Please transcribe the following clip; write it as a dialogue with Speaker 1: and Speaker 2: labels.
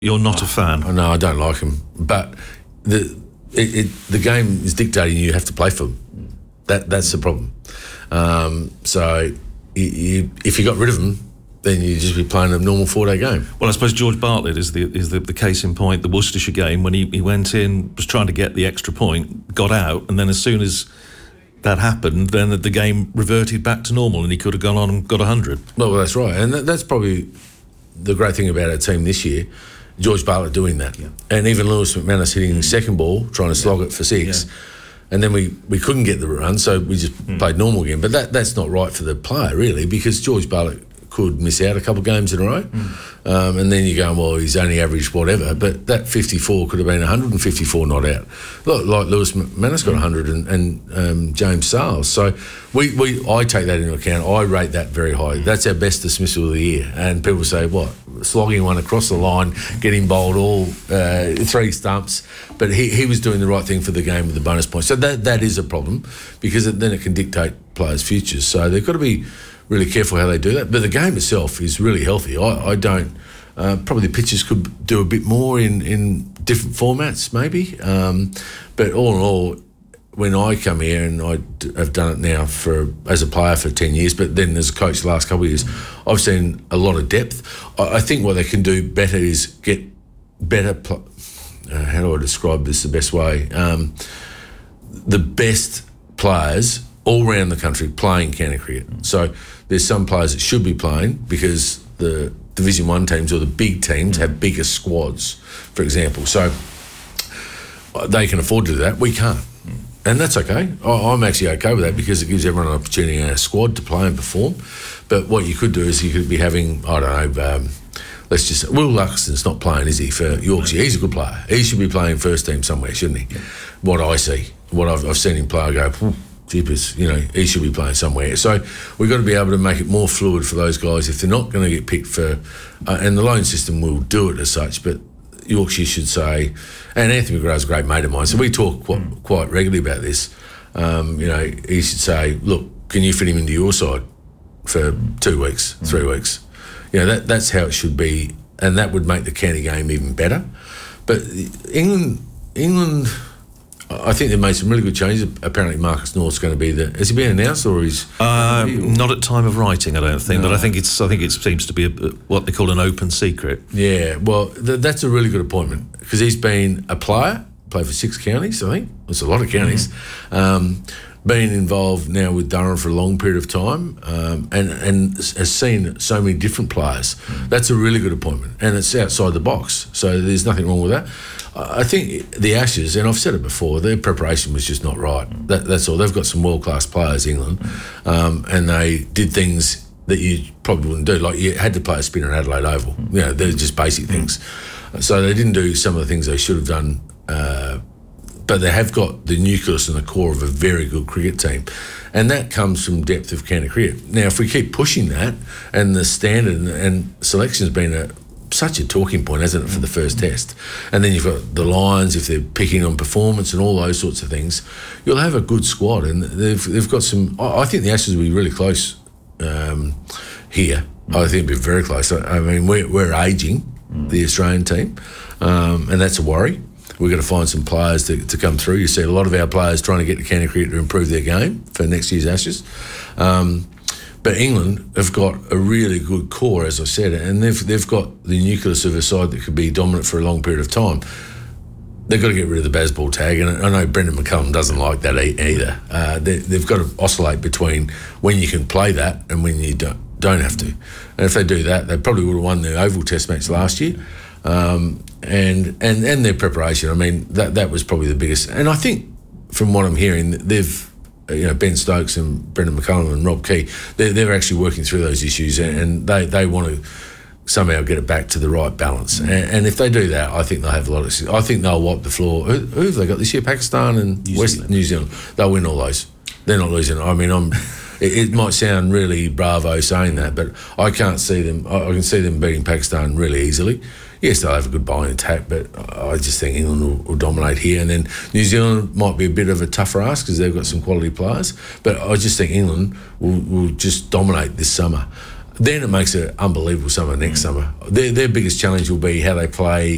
Speaker 1: You're not a fan?
Speaker 2: No, I don't like them. But the game is dictating you have to play for them. That's the problem. So if you got rid of them, then you'd just be playing a normal 4-day game.
Speaker 1: Well, I suppose George Bartlett is the case in point. The Worcestershire game, when he went in, was trying to get the extra point, got out, and then as soon as that happened, then the game reverted back to normal, and he could have gone on and got 100.
Speaker 2: Well, that's right, and that's probably the great thing about our team this year. George Bartlett doing that, and even Lewis McManus hitting the second ball, trying to slog it for 6. Yeah. And then we couldn't get the run, so we just played normal again. But that's not right for the player, really, because George Bartlett could miss out a couple of games in a row. And then you go, well, he's only averaged whatever. But that 54 could have been 154 not out. Like Lewis McManus got 100 and James Sales. So I take that into account. I rate that very high. That's our best dismissal of the year. And people say, what? Slogging one across the line, getting bowled all 3 stumps. But he was doing the right thing for the game with the bonus points. So that is a problem, because then it can dictate players' futures. So they've got to be really careful how they do that. But the game itself is really healthy. I don't... probably the pitchers could do a bit more in different formats, maybe. But all in all, when I come here, and I have done it now as a player for 10 years, but then as a coach the last couple of years, I've seen a lot of depth. I think what they can do better is get better... how do I describe this the best way? The best players all around the country playing county cricket. So there's some players that should be playing because the Division 1 teams or the big teams have bigger squads, for example. So they can afford to do that. We can't. And that's okay. I'm actually okay with that, because it gives everyone an opportunity in our squad to play and perform. But what you could do is you could be having, I don't know, let's just say, Will Luxton's not playing, is he, for Yorkshire? He's a good player. He should be playing first team somewhere, shouldn't he? What I see, what I've seen him play, I go, jeepers, he should be playing somewhere. So we've got to be able to make it more fluid for those guys if they're not going to get picked for, and the loan system will do it as such, but Yorkshire should say, and Anthony McGrath's a great mate of mine, so we talk quite regularly about this. He should say, look, can you fit him into your side for 2 weeks, 3 weeks? That's how it should be, and that would make the county game even better. But England, I think they've made some really good changes. Apparently Marcus North's going to be has he been announced, or is...
Speaker 1: not at time of writing, I don't think, but I think it seems to be what they call an open secret.
Speaker 2: Yeah, well, that's a really good appointment, because he's been a player, played for 6 counties, I think. It's a lot of counties. Been involved now with Durham for a long period of time, and has seen so many different players. That's a really good appointment, and it's outside the box, so there's nothing wrong with that. I think the Ashes, and I've said it before, their preparation was just not right. That's all. They've got some world-class players, England, and they did things that you probably wouldn't do. Like, you had to play a spinner at Adelaide Oval. They're just basic things. So they didn't do some of the things they should have done, but they have got the nucleus and the core of a very good cricket team. And that comes from depth of county cricket. Now, if we keep pushing that, and the standard and selection has been such a talking point, hasn't it, for the first test, and then you've got the Lions, if they're picking on performance and all those sorts of things, you'll have a good squad, and they've got some... I think the Ashes will be really close here. I think it'll be very close. I mean, we're ageing, the Australian team, and that's a worry. We've got to find some players to come through. You see a lot of our players trying to get to county cricket to improve their game for next year's Ashes. But England have got a really good core, as I said, and they've got the nucleus of a side that could be dominant for a long period of time. They've got to get rid of the Bazball tag, and I know Brendan McCullum doesn't like that either. They've got to oscillate between when you can play that and when you don't have to. And if they do that, they probably would have won the Oval Test match last year. And their preparation, I mean, that was probably the biggest. And I think, from what I'm hearing, they've... Ben Stokes and Brendan McCullum and Rob Key, they're actually working through those issues, and they want to somehow get it back to the right balance. And if they do that, I think they'll have a lot of... I think they'll wipe the floor. Who have they got this year? Pakistan and New Zealand. They'll win all those. They're not losing. I mean, it might sound really bravo saying that, but I can't see them... I can see them beating Pakistan really easily. Yes, they'll have a good bowling attack, but I just think England will dominate here. And then New Zealand might be a bit of a tougher ask because they've got some quality players. But I just think England will just dominate this summer. Then it makes an unbelievable summer next summer. Their biggest challenge will be how they play